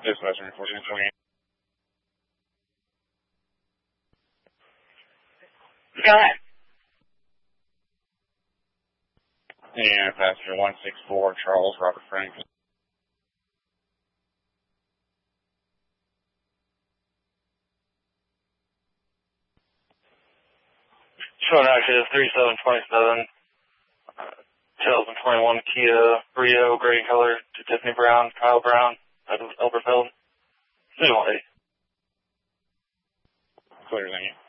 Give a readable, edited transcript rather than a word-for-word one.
Dispatcher 1428. Go ahead. And passenger 164, Charles Robert Franklin. Showing active 3727, 2021 Kia Brio, gray color, to Tiffany Brown, Kyle Brown, out of Elberfeld. 218. Clear, thank you.